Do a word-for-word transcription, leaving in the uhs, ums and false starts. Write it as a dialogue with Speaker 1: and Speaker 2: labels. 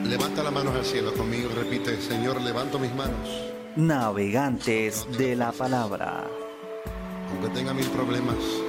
Speaker 1: Levanta las manos al cielo conmigo, repite: Señor, levanto mis manos.
Speaker 2: Navegantes de la palabra.
Speaker 1: Aunque tenga mil problemas,